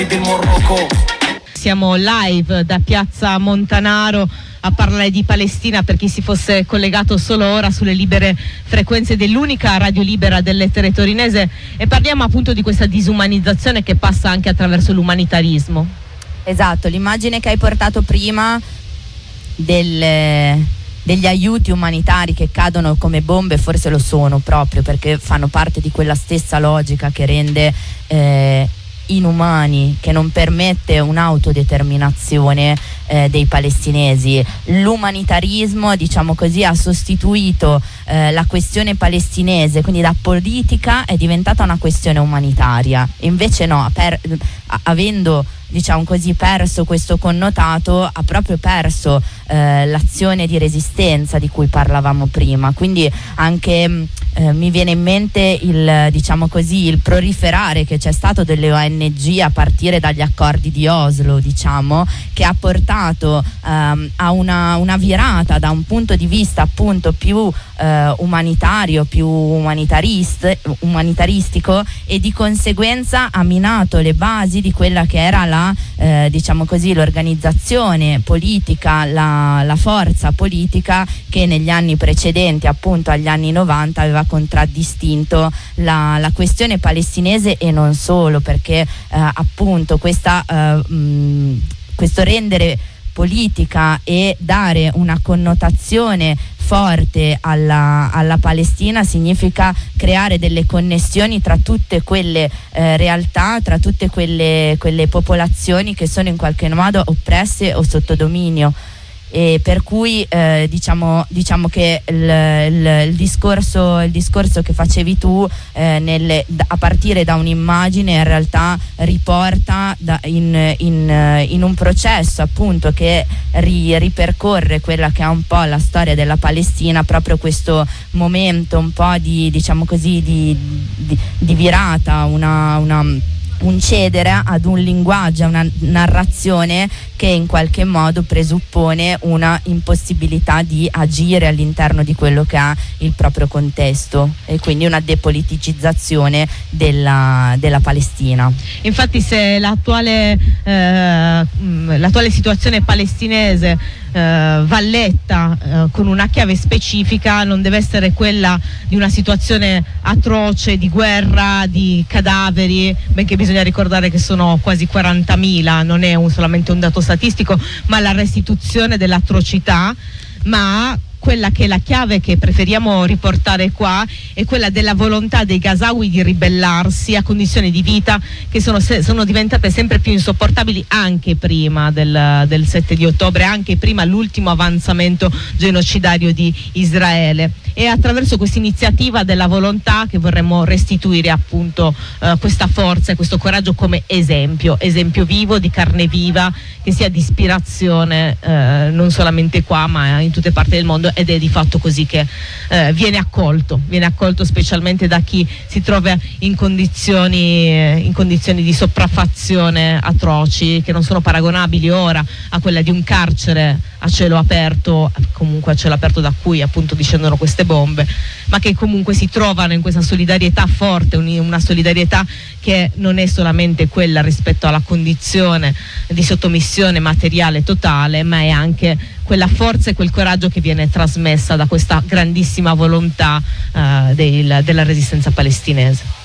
Siamo live da Piazza Montanaro a parlare di Palestina per chi si fosse collegato solo ora sulle libere frequenze dell'unica radio libera dell'etere torinese, e parliamo appunto di questa disumanizzazione che passa anche attraverso l'umanitarismo. Esatto, l'immagine che hai portato prima degli aiuti umanitari che cadono come bombe forse lo sono proprio perché fanno parte di quella stessa logica che rende inumani, che non permette un'autodeterminazione dei palestinesi. L'umanitarismo, diciamo così, ha sostituito la questione palestinese, quindi da politica è diventata una questione umanitaria. Invece no, avendo, diciamo così, perso questo connotato, ha proprio perso l'azione di resistenza di cui parlavamo prima. Quindi anche mi viene in mente diciamo così, il proliferare che c'è stato delle ONG a partire dagli accordi di Oslo, diciamo, che ha portato a una virata da un punto di vista appunto più umanitario, più umanitaristico, e di conseguenza ha minato le basi di quella che era diciamo così, l'organizzazione politica, la forza politica che negli anni precedenti, appunto agli anni 90, aveva contraddistinto la questione palestinese, e non solo, perché appunto questo rendere politica e dare una connotazione forte alla Palestina significa creare delle connessioni tra tutte quelle realtà, tra tutte quelle popolazioni che sono in qualche modo oppresse o sotto dominio. E per cui diciamo che il discorso che facevi tu a partire da un'immagine in realtà riporta in un processo appunto che ripercorre quella che è un po' la storia della Palestina, proprio questo momento un po' di, diciamo così, di virata, un cedere ad un linguaggio, a una narrazione che in qualche modo presuppone una impossibilità di agire all'interno di quello che ha il proprio contesto, e quindi una depoliticizzazione della Palestina. Infatti, se l'attuale situazione palestinese va letta con una chiave specifica, non deve essere quella di una situazione atroce di guerra, di cadaveri, benché bisogna ricordare che sono quasi 40.000, non è solamente un dato statistico, ma la restituzione dell'atrocità. Ma quella che è la chiave che preferiamo riportare qua è quella della volontà dei gazawi di ribellarsi a condizioni di vita che sono diventate sempre più insopportabili anche prima del 7 di ottobre, anche prima l'ultimo avanzamento genocidario di Israele. E attraverso questa iniziativa della volontà che vorremmo restituire appunto questa forza e questo coraggio come esempio vivo, di carne viva, che sia di ispirazione non solamente qua ma in tutte parti del mondo, ed è di fatto così che viene accolto specialmente da chi si trova in condizioni di sopraffazione atroci, che non sono paragonabili ora a quella di un carcere a cielo aperto, comunque a cielo aperto da cui appunto discendono queste bombe, ma che comunque si trovano in questa solidarietà forte, una solidarietà che non è solamente quella rispetto alla condizione di sottomissione materiale totale, ma è anche quella forza e quel coraggio che viene trasmessa da questa grandissima volontà della resistenza palestinese.